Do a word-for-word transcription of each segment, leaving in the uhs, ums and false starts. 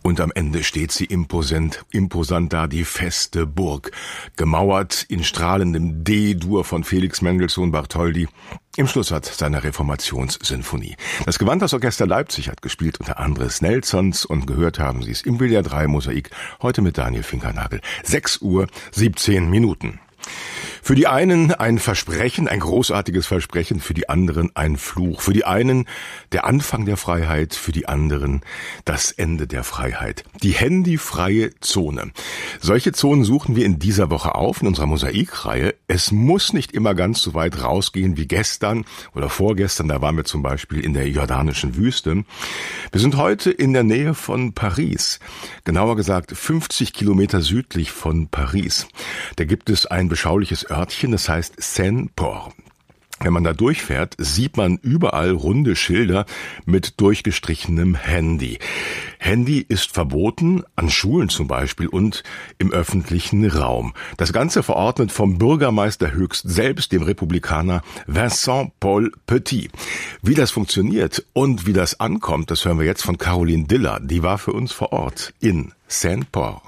Und am Ende steht sie imposant, imposant da, die feste Burg, gemauert in strahlendem D-Dur von Felix Mendelssohn Bartholdy im Schlusssatz seiner Reformationssinfonie. Das Gewandhausorchester Leipzig hat gespielt unter Andres Nelsons und gehört haben Sie es im WDR drei Mosaik, heute mit Daniel Finkernagel. sechs Uhr siebzehn Minuten. Für die einen ein Versprechen, ein großartiges Versprechen, für die anderen ein Fluch. Für die einen der Anfang der Freiheit, für die anderen das Ende der Freiheit. Die handyfreie Zone. Solche Zonen suchen wir in dieser Woche auf, in unserer Mosaikreihe. Es muss nicht immer ganz so weit rausgehen wie gestern oder vorgestern. Da waren wir zum Beispiel in der jordanischen Wüste. Wir sind heute in der Nähe von Paris. Genauer gesagt fünfzig Kilometer südlich von Paris. Da gibt es ein beschauliches Örtchen, das heißt Saint-Port. Wenn man da durchfährt, sieht man überall runde Schilder mit durchgestrichenem Handy. Handy ist verboten, an Schulen zum Beispiel und im öffentlichen Raum. Das Ganze verordnet vom Bürgermeister höchst selbst, dem Republikaner Vincent Paul Petit. Wie das funktioniert und wie das ankommt, das hören wir jetzt von Caroline Diller. Die war für uns vor Ort in Saint-Port.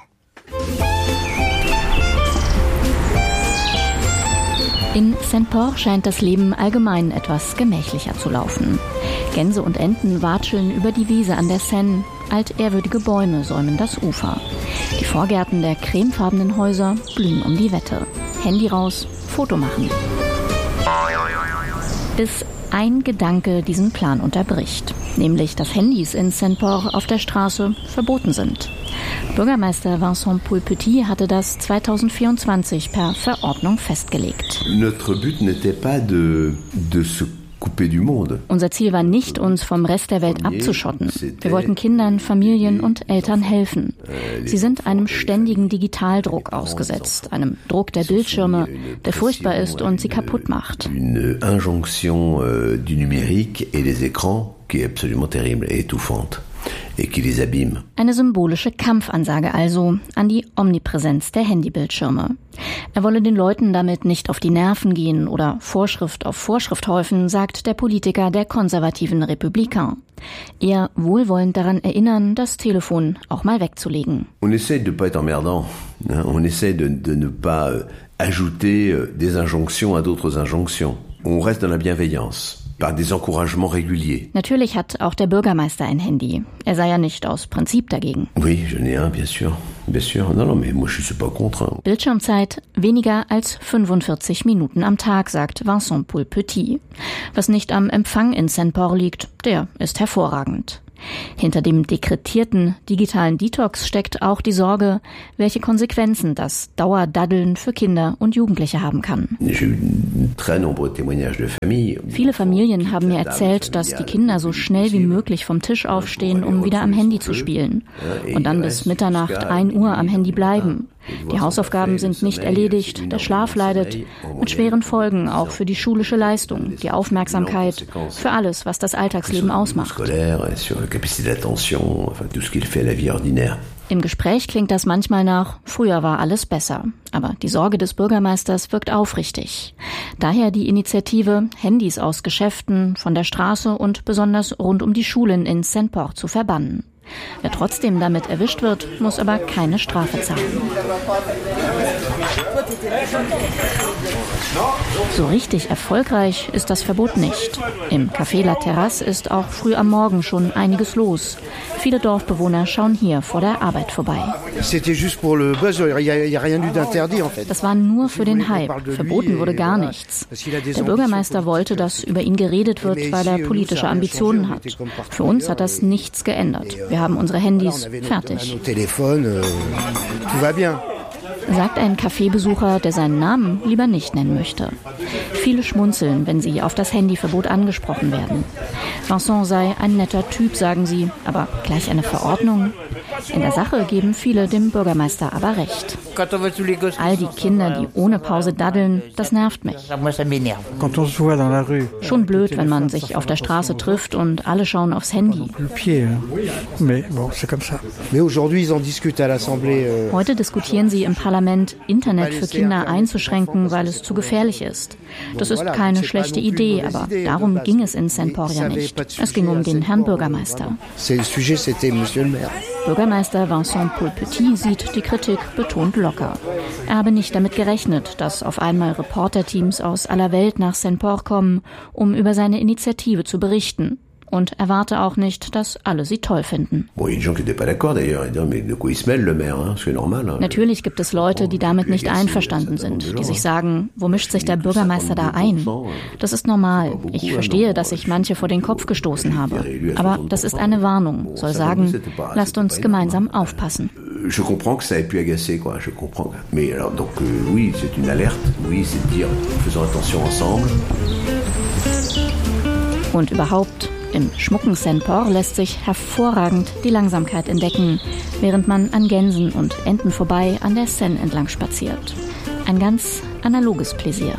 In Saint-Port scheint das Leben allgemein etwas gemächlicher zu laufen. Gänse und Enten watscheln über die Wiese an der Seine. Altehrwürdige Bäume säumen das Ufer. Die Vorgärten der cremefarbenen Häuser blühen um die Wette. Handy raus, Foto machen. Bis ein Gedanke diesen Plan unterbricht. Nämlich, dass Handys in Saint-Port auf der Straße verboten sind. Bürgermeister Vincent Paul Petit hatte das zweitausendvierundzwanzig per Verordnung festgelegt. Notre but n'était pas de, de se couper du monde. Unser Ziel war nicht, uns vom Rest der Welt abzuschotten. Wir wollten Kindern, Familien und Eltern helfen. Sie sind einem ständigen Digitaldruck ausgesetzt, einem Druck der Bildschirme, der furchtbar ist und sie kaputt macht. Une injonction du numérique et des écrans qui est absolument terrible et étouffante. Eine symbolische Kampfansage also an die Omnipräsenz der Handybildschirme. Er wolle den Leuten damit nicht auf die Nerven gehen oder Vorschrift auf Vorschrift häufen, sagt der Politiker der konservativen Républicains. Eher wohlwollend daran erinnern, das Telefon auch mal wegzulegen. On essaie de pas être emmerdant. On essaie de, de ne pas ajouter des injonctions à d'autres injonctions. On reste dans la bienveillance. Par des encouragements réguliers. Natürlich hat auch der Bürgermeister ein Handy. Er sei ja nicht aus Prinzip dagegen. Oui, je n'ai un, bien sûr. Bien sûr. Non, non, mais moi je suis pas contre. Bildschirmzeit weniger als fünfundvierzig Minuten am Tag, sagt Vincent Paul Petit. Was nicht am Empfang in Saint-Port liegt, der ist hervorragend. Hinter dem dekretierten digitalen Detox steckt auch die Sorge, welche Konsequenzen das Dauerdaddeln für Kinder und Jugendliche haben kann. Viele Familien haben mir erzählt, dass die Kinder so schnell wie möglich vom Tisch aufstehen, um wieder am Handy zu spielen und dann bis Mitternacht ein Uhr am Handy bleiben. Die Hausaufgaben sind nicht erledigt, der Schlaf leidet, mit schweren Folgen auch für die schulische Leistung, die Aufmerksamkeit, für alles, was das Alltagsleben ausmacht. Im Gespräch klingt das manchmal nach, früher war alles besser. Aber die Sorge des Bürgermeisters wirkt aufrichtig. Daher die Initiative, Handys aus Geschäften, von der Straße und besonders rund um die Schulen in Saint-Port zu verbannen. Wer trotzdem damit erwischt wird, muss aber keine Strafe zahlen. So richtig erfolgreich ist das Verbot nicht. Im Café La Terrasse ist auch früh am Morgen schon einiges los. Viele Dorfbewohner schauen hier vor der Arbeit vorbei. Das war nur für den Hype. Verboten wurde gar nichts. Der Bürgermeister wollte, dass über ihn geredet wird, weil er politische Ambitionen hat. Für uns hat das nichts geändert. Wir haben unsere Handys fertig. Sagt ein Kaffeebesucher, der seinen Namen lieber nicht nennen möchte. Viele schmunzeln, wenn sie auf das Handyverbot angesprochen werden. Vincent sei ein netter Typ, sagen sie, aber gleich eine Verordnung? In der Sache geben viele dem Bürgermeister aber recht. All die Kinder, die ohne Pause daddeln, das nervt mich. Schon blöd, wenn man sich auf der Straße trifft und alle schauen aufs Handy. Heute diskutieren sie im Parlament, Internet für Kinder einzuschränken, weil es zu gefährlich ist. Das ist keine schlechte Idee, aber darum ging es in Saint-Port ja nicht. Es ging um den Herrn Bürgermeister. Bürgermeister Vincent Poulpetit sieht die Kritik betont locker. Er habe nicht damit gerechnet, dass auf einmal Reporterteams aus aller Welt nach Saint-Port kommen, um über seine Initiative zu berichten. Und erwarte auch nicht, dass alle sie toll finden. Natürlich gibt es Leute, die damit nicht einverstanden sind, die sich sagen, wo mischt sich der Bürgermeister da ein? Das ist normal. Ich verstehe, dass ich manche vor den Kopf gestoßen habe. Aber das ist eine Warnung, soll sagen, lasst uns gemeinsam aufpassen. Je comprends que ça ait pu agacer, quoi. Je comprends. Mais alors, donc, euh, oui, c'est une alerte. Oui, c'est de dire, faisons attention ensemble. Und überhaupt, im schmucken Saint-Port lässt sich hervorragend die Langsamkeit entdecken, während man an Gänsen und Enten vorbei an der Seine entlang spaziert. Ein ganz analoges Pläsier.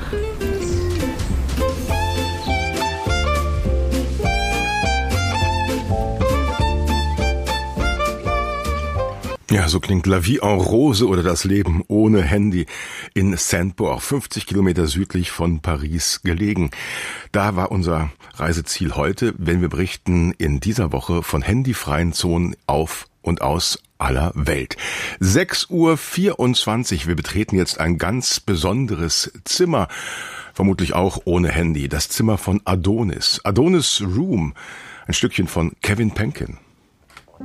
Ja, so klingt La Vie en Rose oder das Leben ohne Handy in Saint-Port, fünfzig Kilometer südlich von Paris gelegen. Da war unser Reiseziel heute, wenn wir berichten in dieser Woche von handyfreien Zonen auf und aus aller Welt. sechs Uhr vierundzwanzig, wir betreten jetzt ein ganz besonderes Zimmer, vermutlich auch ohne Handy, das Zimmer von Adonis. Adonis Room, ein Stückchen von Kevin Penkin.